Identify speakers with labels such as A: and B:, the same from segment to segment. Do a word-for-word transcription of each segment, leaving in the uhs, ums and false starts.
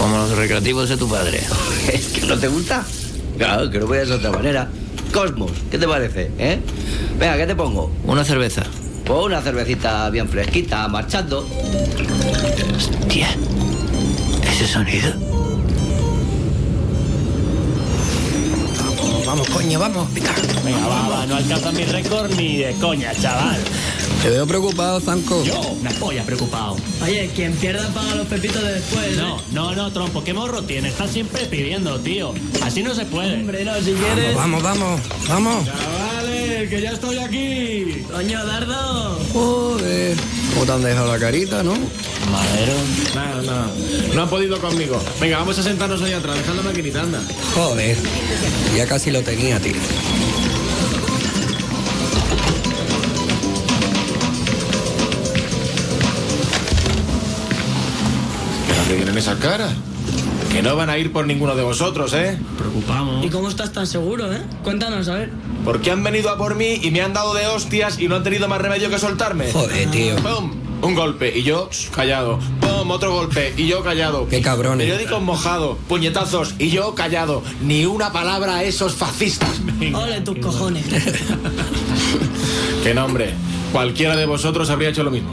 A: como los recreativos de tu padre.
B: ¿Es que no te gusta? Claro, que no voy a de otra manera. Cosmos, ¿qué te parece, eh? Venga, ¿qué te pongo?
A: Una cerveza.
B: Pues una cervecita bien fresquita, marchando.
A: Hostia, ese sonido.
C: Vamos, vamos, coño, vamos, venga.
D: Venga, va, va, no alcanza mi récord ni de coña, chaval.
C: Te veo preocupado, Zanco.
D: Yo, una polla preocupado.
E: Oye, quien pierda paga los pepitos de después.
D: No, no, no, Trompo, ¿qué morro tienes? Estás siempre pidiendo, tío. Así no se puede.
E: Hombre, no, si quieres.
C: Vamos, vamos, vamos.
D: Chavales, que ya estoy aquí.
E: Coño, Dardo.
C: Joder, ¿cómo te han dejado la carita, no?
D: Madero.
F: Nada, nada. No han podido conmigo. Venga, vamos a sentarnos ahí atrás. Dejad la maquinita, anda.
C: Joder, ya casi lo tenía, tío.
F: ¿De dónde vienen esas caras? Que no van a ir por ninguno de vosotros, ¿eh?
D: Preocupamos.
E: ¿Y cómo estás tan seguro, eh? Cuéntanos, a ver.
F: Porque han venido a por mí y me han dado de hostias y no han tenido más remedio que soltarme.
C: Joder, tío.
F: ¡Pum! Un golpe y yo callado. ¡Pum! Otro golpe y yo callado.
C: Qué cabrones.
F: Periódicos mojados, puñetazos y yo callado. Ni una palabra a esos fascistas.
E: Ole tus cojones.
F: Qué nombre. Cualquiera de vosotros habría hecho lo mismo.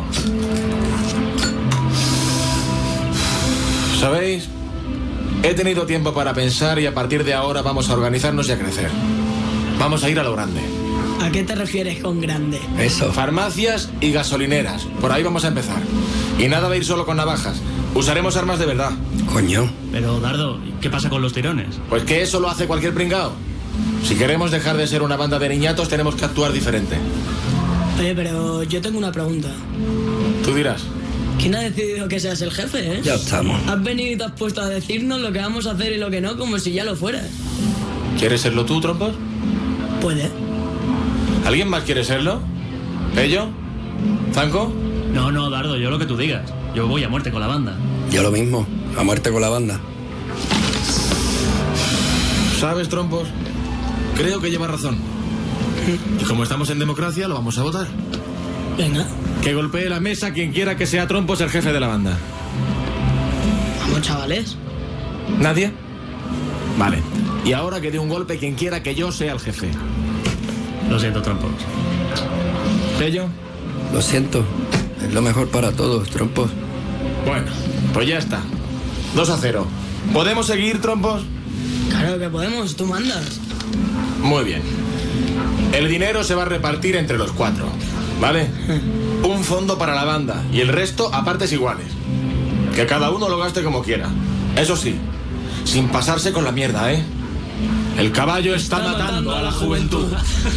F: ¿Sabéis? He tenido tiempo para pensar y a partir de ahora vamos a organizarnos y a crecer. Vamos a ir a lo grande.
E: ¿A qué te refieres con grande?
C: Eso.
F: Farmacias y gasolineras. Por ahí vamos a empezar. Y nada va a ir solo con navajas. Usaremos armas de verdad.
C: Coño.
D: Pero, Dardo, ¿qué pasa con los tirones?
F: Pues que eso lo hace cualquier pringao. Si queremos dejar de ser una banda de niñatos, tenemos que actuar diferente.
E: Oye, pero yo tengo una pregunta.
F: Tú dirás.
E: ¿Quién ha decidido que seas el jefe, eh?
C: Ya estamos.
E: Has venido y te has puesto a decirnos lo que vamos a hacer y lo que no, como si ya lo fueras.
F: ¿Quieres serlo tú, Trompos?
E: Puede.
F: ¿Alguien más quiere serlo? ¿Pello? ¿Zanco?
D: No, no, Dardo, yo lo que tú digas. Yo voy a muerte con la banda.
C: Yo lo mismo, a muerte con la banda.
F: ¿Sabes, Trompos? Creo que lleva razón. Y como estamos en democracia, lo vamos a votar.
E: Venga.
F: Que golpee la mesa quien quiera que sea Trompos el jefe de la banda.
E: Vamos, chavales.
F: ¿Nadie? Vale. Y ahora que dé un golpe quien quiera que yo sea el jefe.
D: Lo siento, Trompos.
F: ¿Pello?
C: Lo siento, es lo mejor para todos, Trompos.
F: Bueno, pues ya está. dos a cero. ¿Podemos seguir, Trompos?
E: Claro que podemos, tú mandas.
F: Muy bien. El dinero se va a repartir entre los cuatro, ¿vale? Un fondo para la banda y el resto a partes iguales. Que cada uno lo gaste como quiera. Eso sí, sin pasarse con la mierda, ¿eh? El caballo está, está matando, matando a la juventud.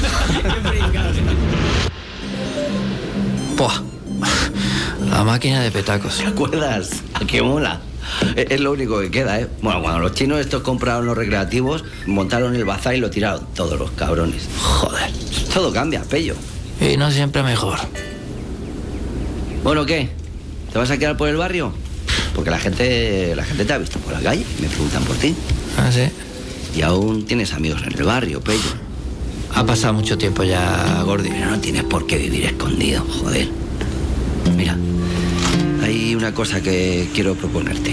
A: Buah. La máquina de petacos.
B: ¿Te acuerdas? ¡Qué mola! Es lo único que queda, ¿eh? Bueno, cuando los chinos estos compraron los recreativos, montaron el bazar y lo tiraron todos los cabrones. Joder, todo cambia, Pello.
A: Y no siempre mejor.
B: Bueno, ¿qué? ¿Te vas a quedar por el barrio? Porque la gente, la gente te ha visto por la calle y me preguntan por ti.
A: ¿Ah, sí?
B: Y aún tienes amigos en el barrio, Pello.
A: Ha pasado mucho tiempo ya, Gordi.
B: Pero no tienes por qué vivir escondido, joder. Mira, hay una cosa que quiero proponerte.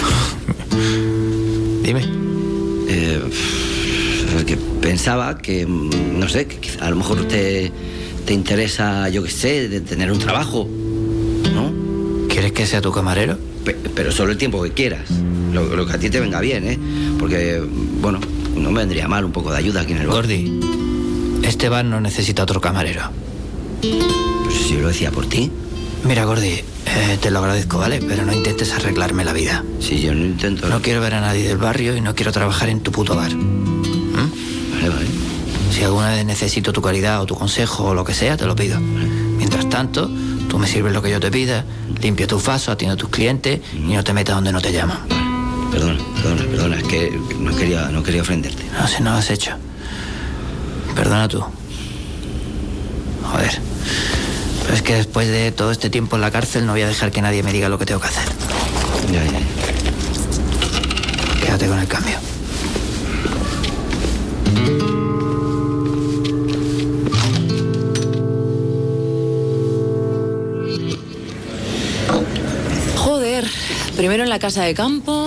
A: Dime.
B: Eh, es que pensaba que, no sé, que quizá a lo mejor te, te interesa, yo qué sé, de tener un trabajo, ¿no?
A: ¿Quieres que sea tu camarero?
B: Pe- pero solo el tiempo que quieras. Lo, lo que a ti te venga bien, ¿eh? Porque, bueno, no me vendría mal un poco de ayuda aquí en el bar.
A: Gordi, este bar no necesita otro camarero.
B: Pues si yo lo decía por ti.
A: Mira, Gordi, eh, te lo agradezco, ¿vale? Pero no intentes arreglarme la vida.
B: Si yo no intento...
A: No quiero ver a nadie del barrio y no quiero trabajar en tu puto bar. ¿Mm?
B: Vale, vale.
A: Si alguna vez necesito tu caridad o tu consejo o lo que sea, te lo pido. Mientras tanto, tú me sirves lo que yo te pida, limpia tus vasos, atiende a tus clientes y no te metas donde no te llaman.
B: Perdona, perdona, perdona, es que no quería, no quería ofenderte.
A: No sé, no lo has hecho. Perdona tú. Joder. Pero es que después de todo este tiempo en la cárcel no voy a dejar que nadie me diga lo que tengo que hacer.
B: Ya, ya.
A: Quédate con el cambio.
G: Joder, primero en la casa de campo,